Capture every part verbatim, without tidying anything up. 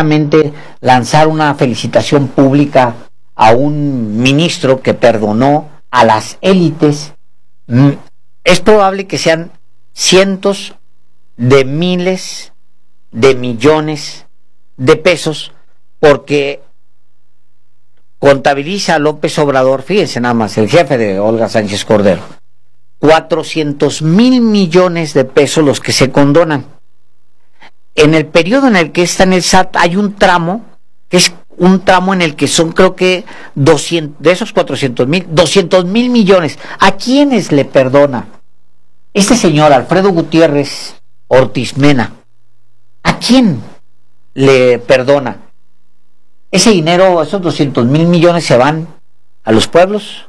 inmediatamente lanzar una felicitación pública a un ministro que perdonó a las élites. Es probable que sean cientos de miles de millones de pesos, porque contabiliza López Obrador, fíjense nada más, el jefe de Olga Sánchez Cordero, cuatrocientos mil millones de pesos los que se condonan. En el periodo en el que está en el S A T hay un tramo, que es un tramo en el que son, creo que doscientos, de esos cuatrocientos mil, doscientos mil millones. ¿A quiénes le perdona este señor Alfredo Gutiérrez Ortiz Mena? ¿A quién le perdona? Ese dinero, esos doscientos mil millones se van a los pueblos,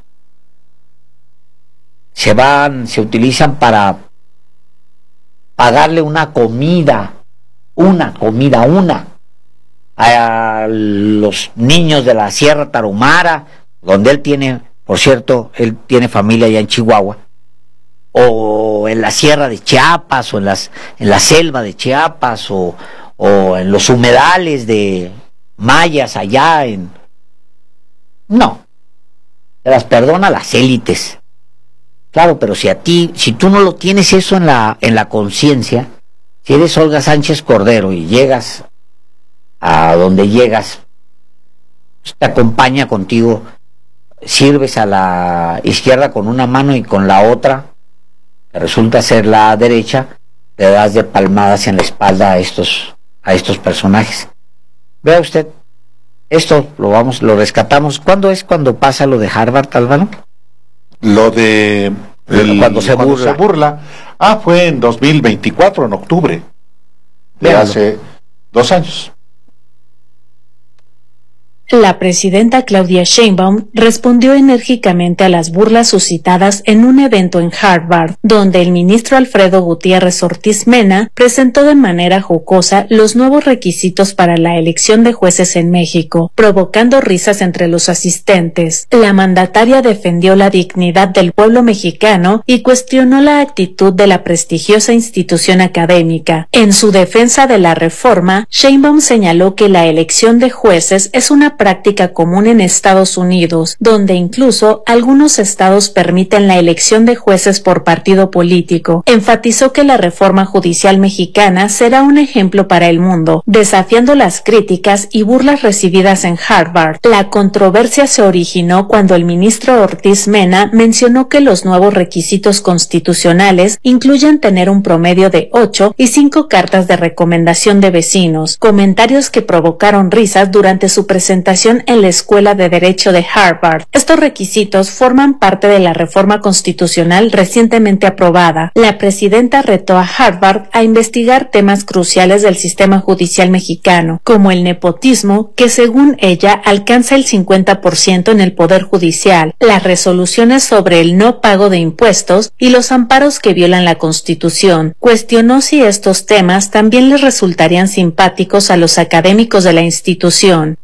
se van, se utilizan para pagarle una comida, una comida, una, a los niños de la Sierra Tarahumara, donde él tiene, por cierto, él tiene familia allá en Chihuahua, o en la Sierra de Chiapas, o en las en la selva de Chiapas, o, o en los humedales de mayas allá en... No, se las perdona a las élites. Claro, pero si a ti, si tú no lo tienes eso en la en la conciencia, si eres Olga Sánchez Cordero y llegas a donde llegas, te acompaña contigo, sirves a la izquierda con una mano y con la otra, que resulta ser la derecha, le das de palmadas en la espalda a estos a estos personajes. Vea usted, esto lo vamos, lo rescatamos. ¿Cuándo es cuando pasa lo de Harvard, Álvaro? Lo de el, cuando, se, cuando burla. se burla. Ah, fue en dos mil veinticuatro, en octubre. De Véalo. hace dos años. La presidenta Claudia Sheinbaum respondió enérgicamente a las burlas suscitadas en un evento en Harvard, donde el ministro Alfredo Gutiérrez Ortiz Mena presentó de manera jocosa los nuevos requisitos para la elección de jueces en México, provocando risas entre los asistentes. La mandataria defendió la dignidad del pueblo mexicano y cuestionó la actitud de la prestigiosa institución académica. En su defensa de la reforma, Sheinbaum señaló que la elección de jueces es una práctica común en Estados Unidos, donde incluso algunos estados permiten la elección de jueces por partido político. Enfatizó que la reforma judicial mexicana será un ejemplo para el mundo, desafiando las críticas y burlas recibidas en Harvard. La controversia se originó cuando el ministro Ortiz Mena mencionó que los nuevos requisitos constitucionales incluyen tener un promedio de ocho y cinco cartas de recomendación de vecinos, comentarios que provocaron risas durante su presentación en la Escuela de Derecho de Harvard. Estos requisitos forman parte de la reforma constitucional recientemente aprobada. La presidenta retó a Harvard a investigar temas cruciales del sistema judicial mexicano, como el nepotismo, que según ella alcanza el cincuenta por ciento en el Poder Judicial, las resoluciones sobre el no pago de impuestos y los amparos que violan la Constitución. Cuestionó si estos temas también les resultarían simpáticos a los académicos de la institución.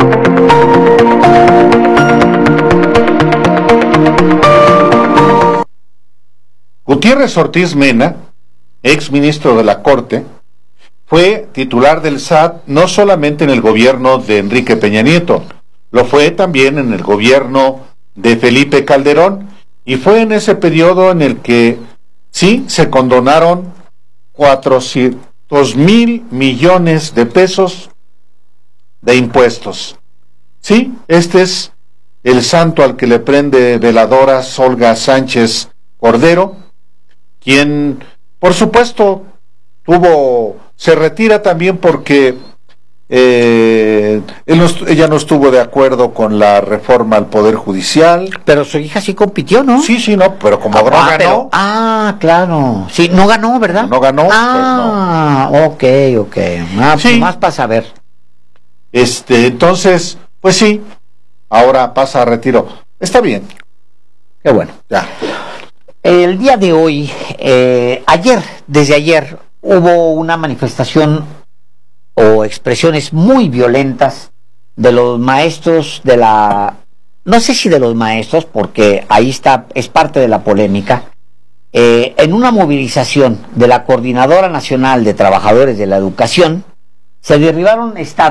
Gutiérrez Ortiz Mena, ex ministro de la Corte, fue titular del S A T no solamente en el gobierno de Enrique Peña Nieto, lo fue también en el gobierno de Felipe Calderón, y fue en ese periodo en el que sí se condonaron cuatrocientos mil millones de pesos de impuestos. Sí, este es el santo al que le prende veladoras Olga Sánchez Cordero, quien, por supuesto, tuvo, se retira también porque eh, él no, ella no estuvo de acuerdo con la reforma al Poder Judicial. Pero su hija sí compitió, ¿no? Sí, sí, no, pero como ah, no ganó. Pero, ah, claro. Sí, no ganó, ¿verdad? No ganó. Ah, pues no. ok, ok. Ah, sí. Pues más para saber. Este, entonces, pues sí, ahora pasa a retiro. Está bien. Qué bueno. Ya. El día de hoy, eh, ayer, desde ayer, hubo una manifestación o expresiones muy violentas de los maestros de la... No sé si de los maestros, porque ahí está, es parte de la polémica, eh, en una movilización de la Coordinadora Nacional de Trabajadores de la Educación, se derribaron estatuas